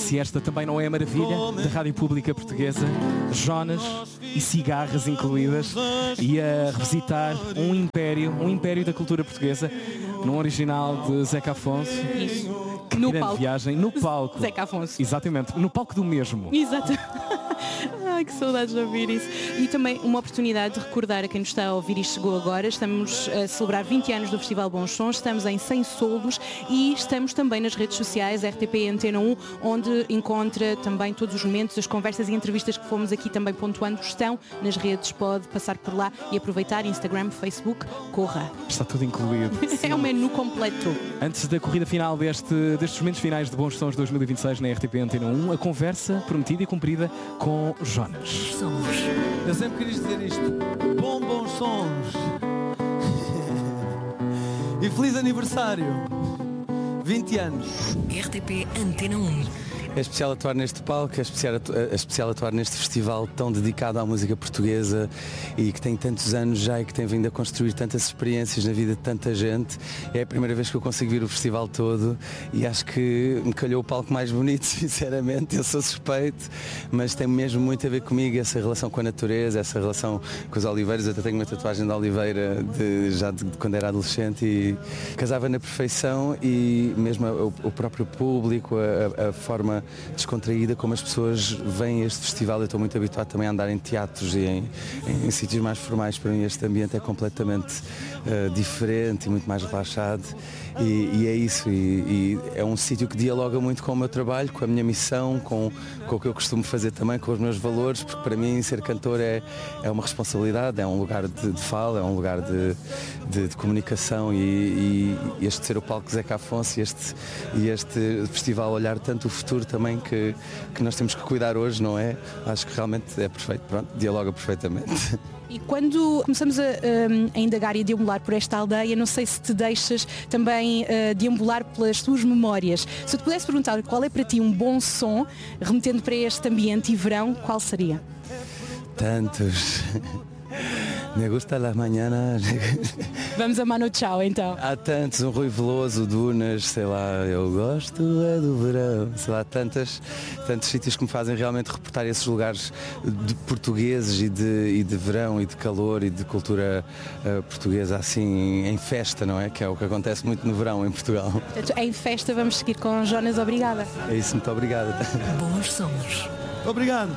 Se esta também não é a maravilha da Rádio Pública Portuguesa, Jonas e cigarras incluídas, e a revisitar um império da cultura portuguesa, num original de Zeca Afonso. Isso. Que No grande palco. viagem, no palco. Zeca Afonso. Exatamente, no palco do mesmo. Exato. Ai, que saudades de ouvir isso. E também uma oportunidade de recordar a quem nos está a ouvir e chegou agora. Estamos a celebrar 20 anos do Festival Bons Sons, estamos em 100 soldos e estamos também nas redes sociais, RTP e Antena 1, onde encontra também todos os momentos, as conversas e entrevistas que fomos aqui também pontuando estão nas redes. Pode passar por lá e aproveitar Instagram, Facebook, corra. Está tudo incluído. É um menu completo. Antes da corrida final destes momentos finais de Bons Sons 2026 na RTP Antena 1, a conversa prometida e cumprida com Jonas. Eu sempre quis dizer isto. Bons sons. E feliz aniversário. 20 anos. RTP Antena 1. É especial atuar neste palco, é especial atuar neste festival tão dedicado à música portuguesa e que tem tantos anos já e que tem vindo a construir tantas experiências na vida de tanta gente. É a primeira vez que eu consigo vir o festival todo e acho que me calhou o palco mais bonito, sinceramente. Eu sou suspeito, mas tem mesmo muito a ver comigo, essa relação com a natureza, essa relação com os oliveiros. Eu até tenho uma tatuagem de oliveira de quando era adolescente e casava na perfeição, e mesmo o próprio público, a forma descontraída como as pessoas veem este festival. Eu estou muito habituado também a andar em teatros e em sítios mais formais. Para mim este ambiente é completamente diferente e muito mais relaxado e é isso, e é um sítio que dialoga muito com o meu trabalho, com a minha missão, com o que eu costumo fazer também, com os meus valores, porque para mim ser cantor é uma responsabilidade, é um lugar de fala, é um lugar de comunicação, e este ser o palco de Zeca Afonso e este festival olhar tanto o futuro também que nós temos que cuidar hoje, não é? Acho que realmente é perfeito, pronto, dialoga perfeitamente. E quando começamos a indagar e a deambular por esta aldeia, não sei se te deixas também deambular pelas tuas memórias. Se eu te pudesse perguntar qual é para ti um bom som, remetendo para este ambiente e verão, qual seria? Tantos. Me gusta las mañanas. Vamos a Mano Chao então. Há tantos, um Rui Veloso, Dunas, sei lá, eu gosto é do verão, sei lá, tantos sítios que me fazem realmente reportar esses lugares de portugueses e de verão e de calor e de cultura portuguesa, assim, em festa, não é? Que é o que acontece muito no verão em Portugal. Portanto, em festa vamos seguir com Jonas, obrigada. É isso, muito obrigado. Bons sons. Obrigado.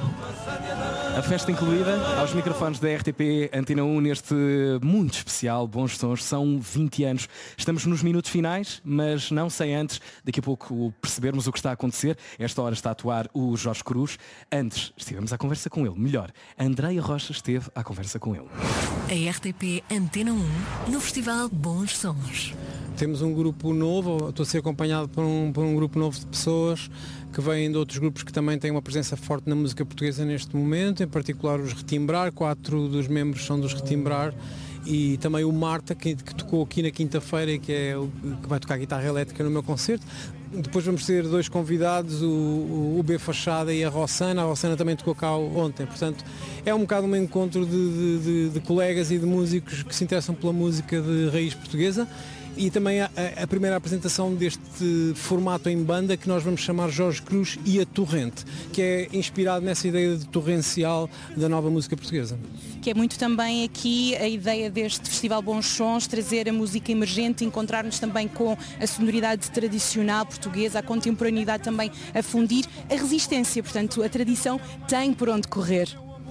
A festa incluída aos microfones da RTP Antena 1 neste muito especial Bons Sons. São 20 anos. Estamos nos minutos finais, mas não sem antes, daqui a pouco, percebermos o que está a acontecer. Esta hora está a atuar o Jorge Cruz. Antes estivemos à conversa com ele. Melhor, a Andreia Rocha esteve à conversa com ele. A RTP Antena 1 no Festival Bons Sons. Temos um grupo novo, estou a ser acompanhado por um grupo novo de pessoas que vêm de outros grupos que também têm uma presença forte na música portuguesa neste momento, em particular os Retimbrar, 4 dos membros são dos Retimbrar, e também o Marta, que tocou aqui na quinta-feira e que vai tocar guitarra elétrica no meu concerto. Depois vamos ter 2 convidados, o B Fachada e a Rossana. A Rossana também tocou cá ontem, portanto é um bocado um encontro de colegas e de músicos que se interessam pela música de raiz portuguesa. E também a primeira apresentação deste formato em banda que nós vamos chamar Jorge Cruz e a Torrente, que é inspirado nessa ideia de torrencial da nova música portuguesa. Que é muito também aqui a ideia deste Festival Bons Sons, trazer a música emergente, encontrar-nos também com a sonoridade tradicional portuguesa, a contemporaneidade também a fundir, a resistência, portanto a tradição tem por onde correr.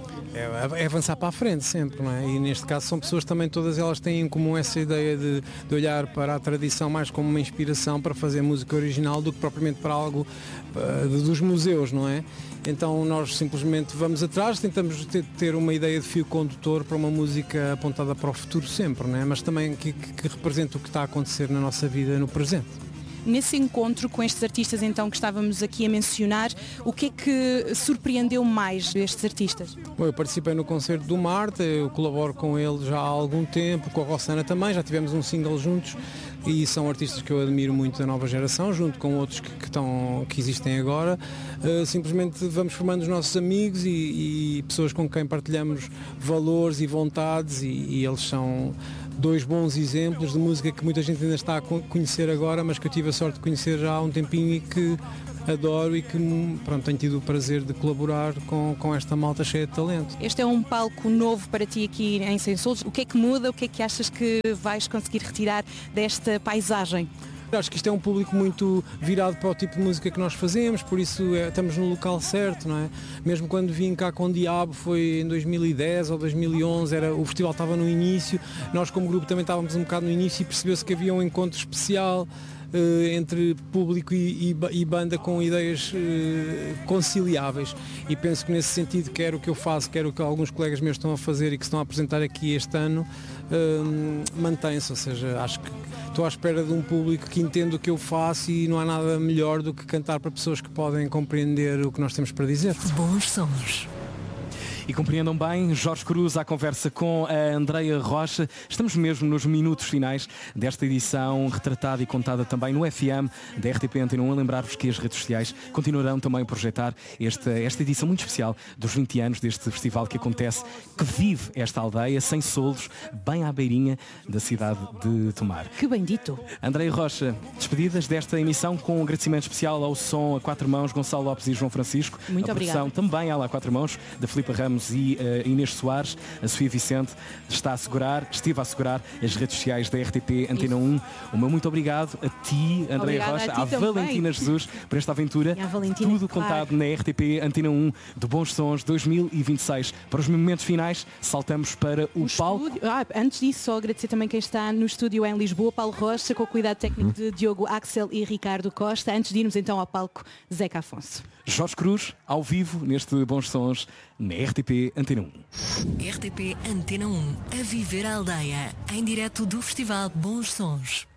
É avançar para a frente sempre, não é? E neste caso são pessoas também, todas elas têm em comum essa ideia de olhar para a tradição mais como uma inspiração para fazer música original do que propriamente para algo dos museus, não é? Então nós simplesmente vamos atrás, tentamos ter uma ideia de fio condutor para uma música apontada para o futuro sempre, não é? Mas também que representa o que está a acontecer na nossa vida no presente. Nesse encontro com estes artistas então que estávamos aqui a mencionar, o que é que surpreendeu mais estes artistas? Bom, eu participei no concerto do Marta, eu colaboro com ele já há algum tempo, com a Rossana também, já tivemos um single juntos e são artistas que eu admiro muito da nova geração, junto com outros que existem agora. Simplesmente vamos formando os nossos amigos e pessoas com quem partilhamos valores e vontades e eles são dois bons exemplos de música que muita gente ainda está a conhecer agora, mas que eu tive a sorte de conhecer já há um tempinho e que adoro e que pronto, tenho tido o prazer de colaborar com esta malta cheia de talento. Este é um palco novo para ti aqui em Sem Soldos. O que é que muda? O que é que achas que vais conseguir retirar desta paisagem? Acho que isto é um público muito virado para o tipo de música que nós fazemos, por isso estamos no local certo, não é? Mesmo quando vim cá com o Diabo, foi em 2010 ou 2011, o festival estava no início, nós como grupo também estávamos um bocado no início e percebeu-se que havia um encontro especial entre público e banda com ideias conciliáveis, e penso que nesse sentido quer o que eu faço, quer o que alguns colegas meus estão a fazer e que se estão a apresentar aqui este ano, mantém-se, ou seja, acho que estou à espera de um público que entenda o que eu faço e não há nada melhor do que cantar para pessoas que podem compreender o que nós temos para dizer. Bons sons. E compreendam bem, Jorge Cruz à conversa com a Andreia Rocha. Estamos mesmo nos minutos finais desta edição, retratada e contada também no FM da RTP Antena 1. A lembrar-vos que as redes sociais continuarão também a projetar esta edição muito especial dos 20 anos deste festival que acontece, que vive esta aldeia, Sem Soldos, bem à beirinha da cidade de Tomar. Que bem dito. Andreia Rocha, despedidas desta emissão com um agradecimento especial ao som a quatro mãos, Gonçalo Lopes e João Francisco. Muito a produção obrigada. também à quatro mãos, da Filipe Ramos e Inês Soares. A Sofia Vicente esteve a assegurar as redes sociais da RTP Antena 1. O meu muito obrigado a ti, Andreia Rocha, à Valentina Jesus, por esta aventura. Tudo contado na RTP Antena 1 de Bons Sons 2026. Para os momentos finais, saltamos para o palco. Antes disso, só agradecer também quem está no estúdio em Lisboa, Paulo Rocha, com o cuidado técnico de Diogo Axel e Ricardo Costa. Antes de irmos então ao palco, Zeca Afonso. Jorge Cruz, ao vivo, neste Bons Sons, na RTP Antena 1. RTP Antena 1, a viver a aldeia, em direto do Festival Bons Sons.